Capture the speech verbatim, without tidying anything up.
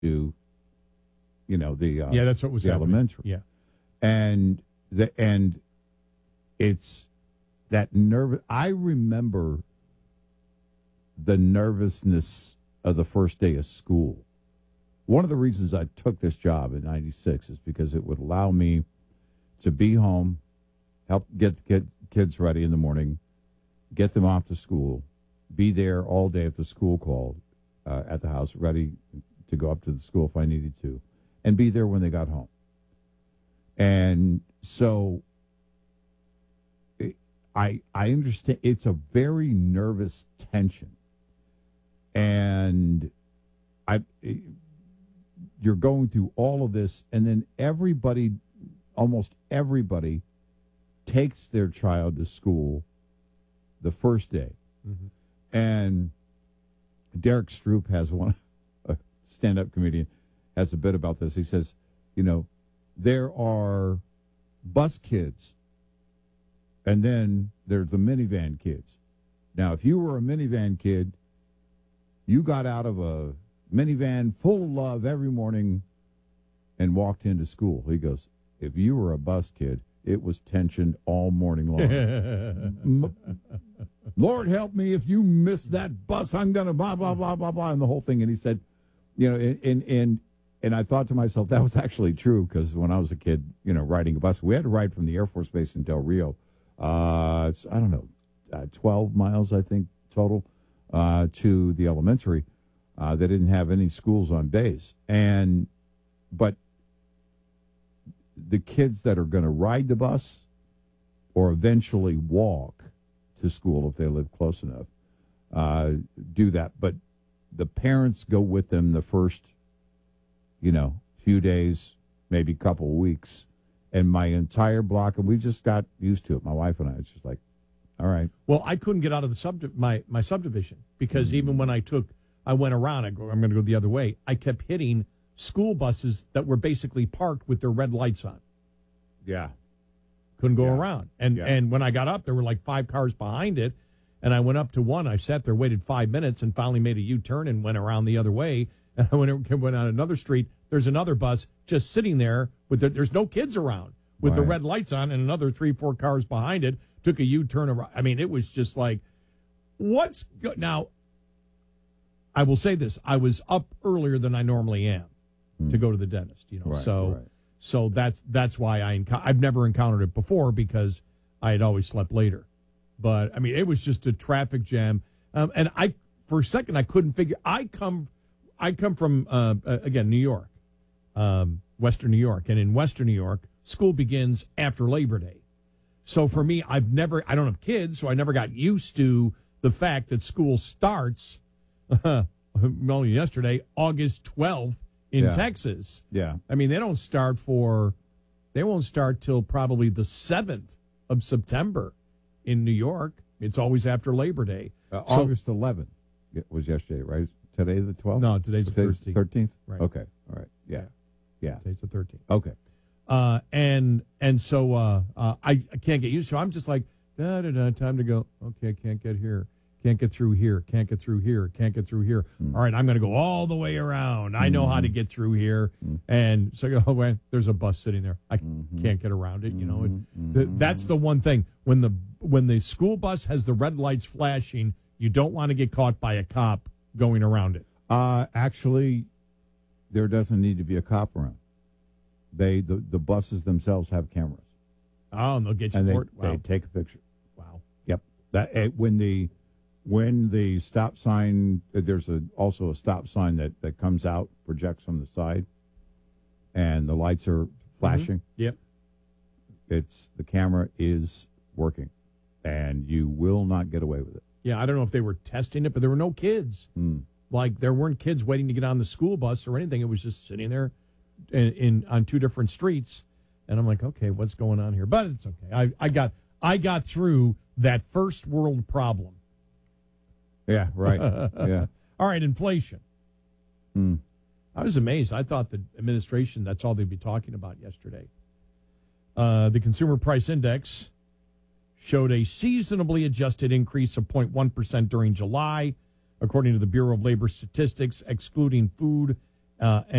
to, you know, the uh, yeah, that's what was the happening. elementary. Yeah, and the and it's that nervous. I remember the nervousness of the first day of school. One of the reasons I took this job in ninety-six is because it would allow me to be home, help get the kid, kids ready in the morning, get them off to school, be there all day if the school called uh, at the house, ready to go up to the school if I needed to, and be there when they got home. And so it, I I understand it's a very nervous tension. And I it, you're going through all of this, and then everybody, almost everybody, takes their child to school the first day. Mm-hmm. And Derek Stroop has one, a stand-up comedian, has a bit about this. He says, you know, there are bus kids, and then there's the minivan kids. Now, if you were a minivan kid, you got out of a minivan full of love every morning and walked into school. He goes, if you were a bus kid, it was tension all morning long. Lord help me, if you miss that bus, I'm going to blah, blah, blah, blah, blah, and the whole thing. And he said, you know, and, and, and I thought to myself, that was actually true, because when I was a kid, you know, riding a bus, we had to ride from the Air Force Base in Del Rio. Uh, it's, I don't know, uh, twelve miles, I think, total, uh, to the elementary. Uh, they didn't have any schools on days. And, but the kids that are going to ride the bus or eventually walk to school if they live close enough, uh, do that. But the parents go with them the first, you know, few days, maybe couple of weeks. And my entire block, and we just got used to it, my wife and I, it's just like, all right. Well, I couldn't get out of the subdi- my, my subdivision because mm-hmm. even when I took, I went around, I go, I'm going to go the other way, I kept hitting school buses that were basically parked with their red lights on. Yeah. Couldn't go yeah. around. And yeah. and when I got up, there were like five cars behind it. And I went up to one. I sat there, waited five minutes, and finally made a U-turn and went around the other way. And I went, went on another street. There's another bus just sitting there. with the, There's no kids around with right. the red lights on, and another three, four cars behind it. Took a U-turn around. I mean, it was just like, what's go-? Now, I will say this. I was up earlier than I normally am hmm. to go to the dentist, you know. Right, so right. so that's that's why I enco- I've never encountered it before because I had always slept later. But I mean, it was just a traffic jam. Um, and I for a second I couldn't figure I come I come from uh, again, New York. Um, Western New York, and in Western New York, school begins after Labor Day. So for me, I've never I don't have kids, so I never got used to the fact that school starts uh, only yesterday, August twelfth in yeah. Texas. Yeah. I mean, they don't start for, they won't start till probably the seventh of September in New York. It's always after Labor Day. Uh, so, August eleventh was yesterday, right? Today the twelfth? No, today's the today's thirteenth. thirteenth? Right. Okay. All right. Yeah. Yeah. Today's the thirteenth. Okay. Uh, and and so uh, uh, I, I can't get used to it. I'm just like, da, da, da, time to go. Okay, I can't get here. Can't get through here. Can't get through here. Can't get through here. Mm. All right, I'm going to go all the way around. I know mm-hmm. how to get through here. Mm. And so I go, oh, wait, there's a bus sitting there. I mm-hmm. can't get around it. You know, it, mm-hmm. th- that's the one thing. When the when the school bus has the red lights flashing, you don't want to get caught by a cop going around it. Uh, actually, there doesn't need to be a cop around. They the, the buses themselves have cameras. Oh, and they'll get you and they, for it? Wow. they take a picture. Wow. Yep. That uh, when the when the stop sign, uh, there's a also a stop sign that, that comes out, projects from the side, and the lights are flashing. Mm-hmm. Yep. It's the camera is working, and you will not get away with it. Yeah, I don't know if they were testing it, but there were no kids. Mm. Like there weren't kids waiting to get on the school bus or anything. It was just sitting there in, in on two different streets, and I'm like, okay, what's going on here? But it's okay. I, I got I got through that first world problem. Yeah, right. yeah. All right, inflation. Mm. I was amazed. I thought the administration, that's all they'd be talking about yesterday. Uh, the Consumer Price Index showed a seasonably adjusted increase of zero point one percent during July, according to the Bureau of Labor Statistics, excluding food Uh,